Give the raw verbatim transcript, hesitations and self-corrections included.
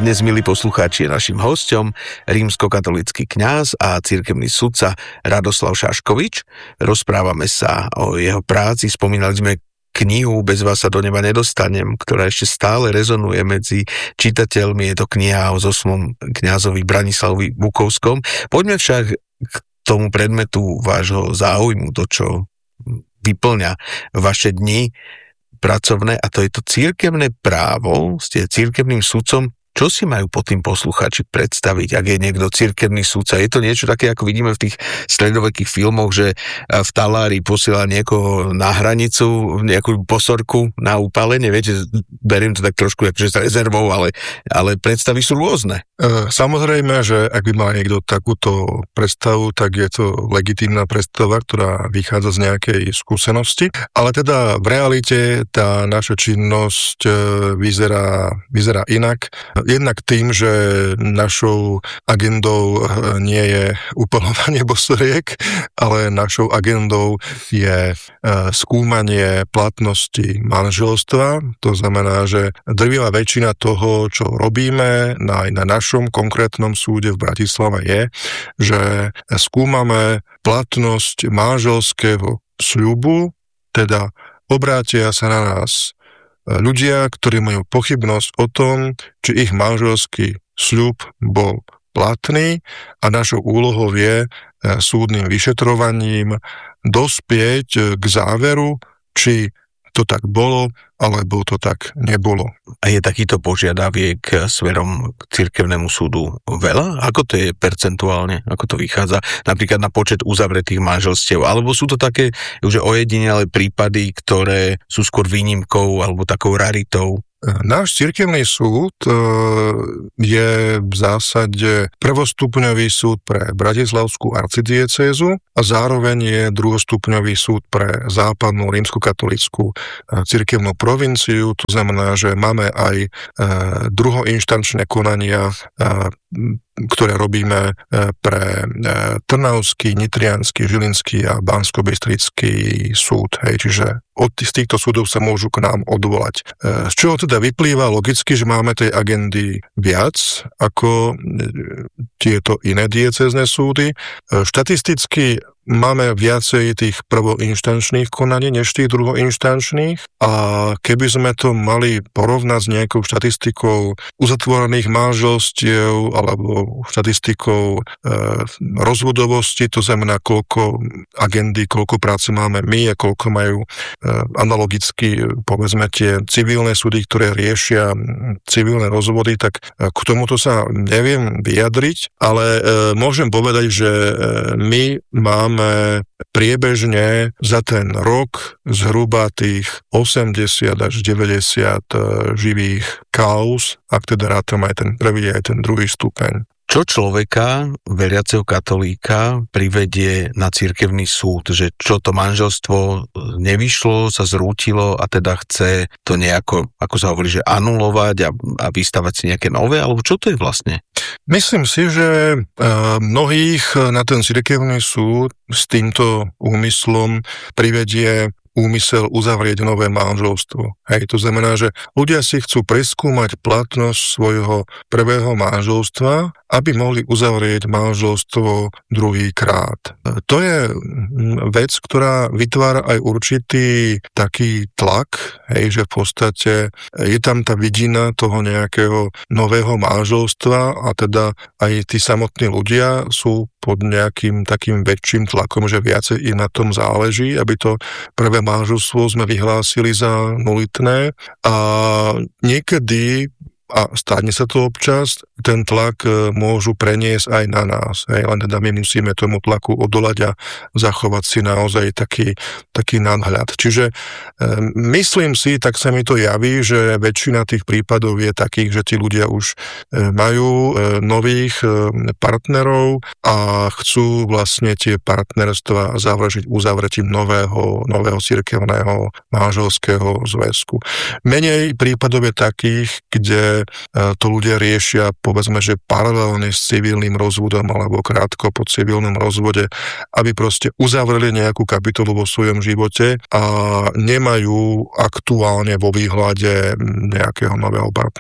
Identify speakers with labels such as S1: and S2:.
S1: Dnes, milí poslucháči, je našim hosťom rímskokatolícky kňaz a cirkevný sudca Radoslav Šaškovič. Rozprávame sa o jeho práci, spomínali sme knihu Bez vás sa do neba nedostanem, ktorá ešte stále rezonuje medzi čitateľmi. Je to kniha o zosmom kňazovi Branislavovi Bukovskom. Poďme však k tomu predmetu vášho záujmu, to, čo vyplňa vaše dni pracovné, a to je to cirkevné právo. Ste cirkevným sudcom. Čo si majú pod tým poslucháči predstaviť, ak je niekto cirkevný sudca? Je to niečo také, ako vidíme v tých stredovekých filmoch, že v talári posiela niekoho na hranicu, nejakú posorku na upálenie? Viete, beriem to tak trošku akože s rezervou, ale, ale predstavy sú rôzne.
S2: Samozrejme, že ak by mal niekto takúto predstavu, tak je to legitímna predstava, ktorá vychádza z nejakej skúsenosti, ale teda v realite tá naša činnosť vyzerá, vyzerá inak. Jednak tým, že našou agendou nie je upaľovanie bosoriek, ale našou agendou je skúmanie platnosti manželstva. To znamená, že drvivá väčšina toho, čo robíme na, na našom konkrétnom súde v Bratislave, je, že skúmame platnosť manželského sľubu, teda obrátia sa na nás ľudia, ktorí majú pochybnosť o tom, či ich manželský sľub bol platný, a našou úlohou je súdnym vyšetrovaním dospieť k záveru, či to tak bolo, alebo to tak nebolo.
S1: A je takýto požiadaviek smerom k cirkevnému súdu veľa? Ako to je percentuálne? Ako to vychádza? Napríklad na počet uzavretých manželstiev? Alebo sú to také už ojedinelé prípady, ktoré sú skôr výnimkou alebo takou raritou?
S2: Náš cirkevný súd je v zásade prvostupňový súd pre Bratislavskú arcidiecézu a zároveň je druhostupňový súd pre západnú rímskokatolícku cirkevnú provinciu. To znamená, že máme aj druhoinštančné konania, ktoré robíme pre Trnavský, Nitriansky, Žilinský a Banskobystrický súd. Hej, čiže od z týchto súdov sa môžu k nám odvolať. Z čoho teda vyplýva logicky, že máme tej agendy viac ako tieto iné diecézne súdy. Štatisticky máme viacej tých prvoinštančných konaní než tých druhoinštančných, a keby sme to mali porovnať s nejakou štatistikou uzatvorených manželstiev alebo štatistikou e, rozvodovosti, to znamená, koľko agendy, koľko práce máme my a koľko majú e, analogicky, povedzme, tie civilné súdy, ktoré riešia civilné rozvody, tak e, k tomuto sa neviem vyjadriť, ale e, môžem povedať, že e, my máme priebežne za ten rok zhruba tých osemdesiat až deväťdesiat živých kauz, ak teda rátame aj ten prvý, aj ten druhý stupeň.
S1: Čo človeka, veriaceho katolíka, privedie na cirkevný súd? Že čo to manželstvo nevyšlo, sa zrútilo a teda chce to nejako, ako sa hovorí, že anulovať a, a vystavať si nejaké nové? Alebo čo to je vlastne?
S2: Myslím si, že mnohých na ten cirkevný súd s týmto úmyslom privedie úmysel uzavrieť nové manželstvo. Hej, to znamená, že ľudia si chcú preskúmať platnosť svojho prvého manželstva, aby mohli uzavrieť manželstvo druhýkrát. To je vec, ktorá vytvára aj určitý taký tlak, hej, že v podstate je tam tá vidina toho nejakého nového manželstva, a teda aj tí samotní ľudia sú pod nejakým takým väčším tlakom, že viacej im na tom záleží, aby to prvé manželstvo sme vyhlásili za nulitné, a niekedy, a stane sa to občas, ten tlak môžu preniesť aj na nás. Hej, len teda my musíme tomu tlaku odolať a zachovať si naozaj taký, taký nadhľad. Čiže e, myslím si, tak sa mi to javí, že väčšina tých prípadov je takých, že tí ľudia už e, majú e, nových e, partnerov a chcú vlastne tie partnerstva završiť uzavretím nového, nového cirkevného manželského zväzku. Menej prípadov je takých, kde to ľudia riešia, povedzme, že paralelne s civilným rozvodom alebo krátko po civilnom rozvode, aby proste uzavreli nejakú kapitolu vo svojom živote a nemajú aktuálne vo výhľade nejakého nového partnera.